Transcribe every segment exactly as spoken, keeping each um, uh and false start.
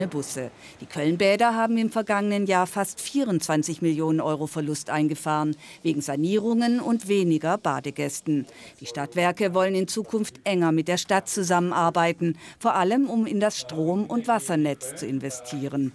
Busse. Die Köln-Bäder haben im vergangenen Jahr fast vierundzwanzig Millionen Euro Verlust eingefahren, wegen Sanierungen und weniger Badegästen. Die Stadtwerke wollen in Zukunft enger mit der Stadt zusammenarbeiten, vor allem um in das Strom- und Wassernetz zu investieren.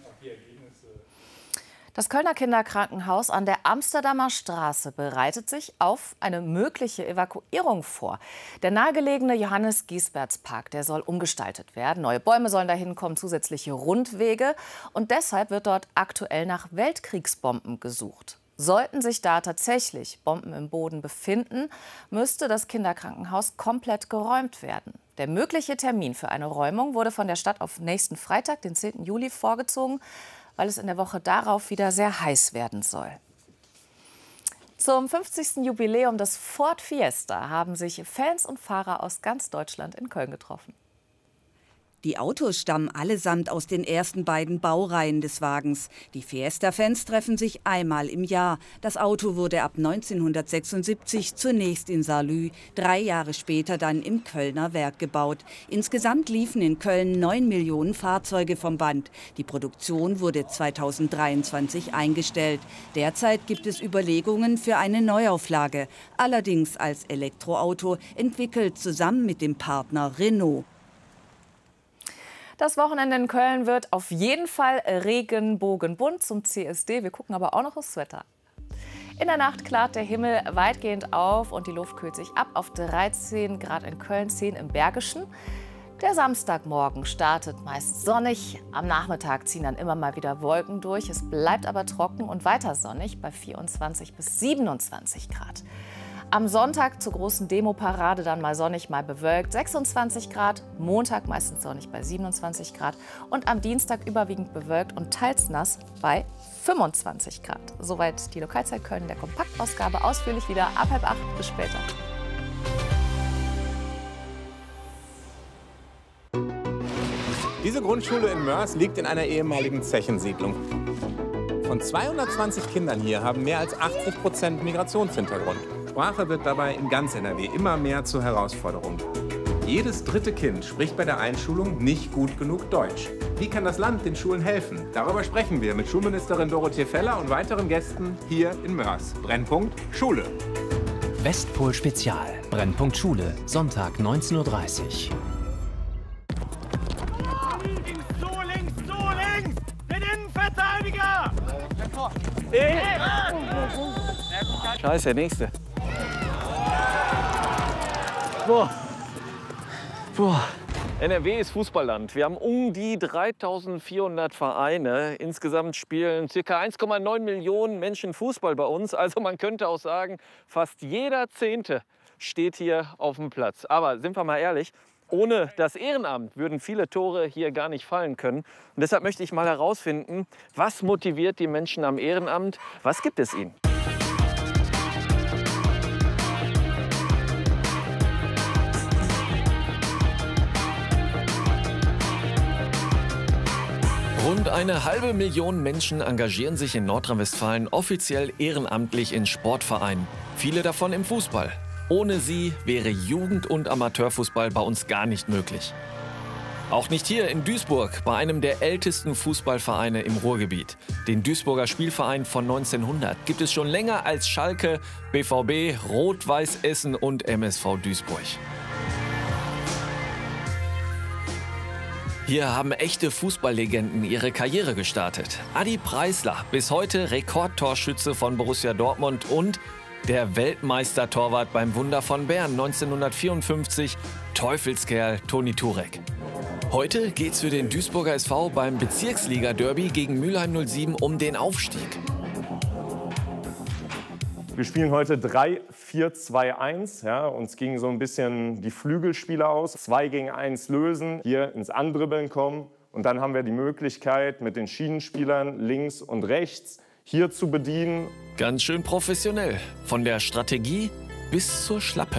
Das Kölner Kinderkrankenhaus an der Amsterdamer Straße bereitet sich auf eine mögliche Evakuierung vor. Der nahegelegene Johannes-Giesberts-Park, der soll umgestaltet werden. Neue Bäume sollen dahin kommen, zusätzliche Rundwege. Und deshalb wird dort aktuell nach Weltkriegsbomben gesucht. Sollten sich da tatsächlich Bomben im Boden befinden, müsste das Kinderkrankenhaus komplett geräumt werden. Der mögliche Termin für eine Räumung wurde von der Stadt auf nächsten Freitag, den zehnten Juli, vorgezogen, weil es in der Woche darauf wieder sehr heiß werden soll. Zum fünfzigsten Jubiläum des Ford Fiesta haben sich Fans und Fahrer aus ganz Deutschland in Köln getroffen. Die Autos stammen allesamt aus den ersten beiden Baureihen des Wagens. Die Fiesta-Fans treffen sich einmal im Jahr. Das Auto wurde ab neunzehnhundertsechsundsiebzig zunächst in Saarlouis, drei Jahre später dann im Kölner Werk gebaut. Insgesamt liefen in Köln neun Millionen Fahrzeuge vom Band. Die Produktion wurde zweitausenddreiundzwanzig eingestellt. Derzeit gibt es Überlegungen für eine Neuauflage, allerdings als Elektroauto, entwickelt zusammen mit dem Partner Renault. Das Wochenende in Köln wird auf jeden Fall regenbogenbunt zum C S D. Wir gucken aber auch noch aufs Wetter. In der Nacht klart der Himmel weitgehend auf und die Luft kühlt sich ab auf dreizehn Grad in Köln, zehn im Bergischen. Der Samstagmorgen startet meist sonnig. Am Nachmittag ziehen dann immer mal wieder Wolken durch. Es bleibt aber trocken und weiter sonnig bei vierundzwanzig bis siebenundzwanzig Grad. Am Sonntag zur großen Demoparade dann mal sonnig, mal bewölkt, sechsundzwanzig Grad. Montag meistens sonnig bei siebenundzwanzig Grad. Und am Dienstag überwiegend bewölkt und teils nass bei fünfundzwanzig Grad. Soweit die Lokalzeit Köln in der Kompaktausgabe. Ausführlich wieder ab halb acht. Bis später. Diese Grundschule in Moers liegt in einer ehemaligen Zechensiedlung. Von zweihundertzwanzig Kindern hier haben mehr als achtzig Prozent Migrationshintergrund. Sprache wird dabei in ganz N R W immer mehr zur Herausforderung. Jedes dritte Kind spricht bei der Einschulung nicht gut genug Deutsch. Wie kann das Land den Schulen helfen? Darüber sprechen wir mit Schulministerin Dorothee Feller und weiteren Gästen hier in Moers. Brennpunkt Schule. Westpol Spezial. Brennpunkt Schule. Sonntag neunzehn Uhr dreißig. Links, so links, so links! Den Innenverteidiger! Scheiße, der Nächste. Boah. Boah. N R W ist Fußballland. Wir haben um die dreitausendvierhundert Vereine. Insgesamt spielen ca. eins Komma neun Millionen Menschen Fußball bei uns. Also man könnte auch sagen, fast jeder Zehnte steht hier auf dem Platz. Aber sind wir mal ehrlich, ohne das Ehrenamt würden viele Tore hier gar nicht fallen können. Und deshalb möchte ich mal herausfinden, was motiviert die Menschen am Ehrenamt? Was gibt es ihnen? Rund eine halbe Million Menschen engagieren sich in Nordrhein-Westfalen offiziell ehrenamtlich in Sportvereinen. Viele davon im Fußball. Ohne sie wäre Jugend- und Amateurfußball bei uns gar nicht möglich. Auch nicht hier in Duisburg, bei einem der ältesten Fußballvereine im Ruhrgebiet. Den Duisburger Spielverein von neunzehnhundert gibt es schon länger als Schalke, B V B, Rot-Weiß Essen und M S V Duisburg. Hier haben echte Fußballlegenden ihre Karriere gestartet. Adi Preisler, bis heute Rekordtorschütze von Borussia Dortmund und der Weltmeistertorwart beim Wunder von Bern neunzehnhundertvierundfünfzig, Teufelskerl Toni Turek. Heute geht's für den Duisburger S V beim Bezirksliga-Derby gegen Mülheim null sieben um den Aufstieg. Wir spielen heute drei vier zwei eins. Ja, uns gingen so ein bisschen die Flügelspieler aus. zwei gegen eins lösen, hier ins Andribbeln kommen. Und dann haben wir die Möglichkeit, mit den Schienenspielern links und rechts hier zu bedienen. Ganz schön professionell. Von der Strategie bis zur Schlappe.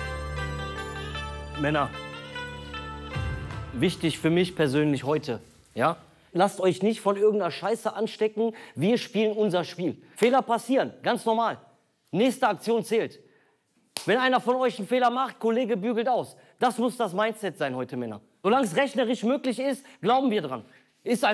Männer, wichtig für mich persönlich heute, ja? Lasst euch nicht von irgendeiner Scheiße anstecken. Wir spielen unser Spiel. Fehler passieren, ganz normal. Nächste Aktion zählt. Wenn einer von euch einen Fehler macht, Kollege bügelt aus. Das muss das Mindset sein heute, Männer. Solange es rechnerisch möglich ist, glauben wir dran. Ist einfach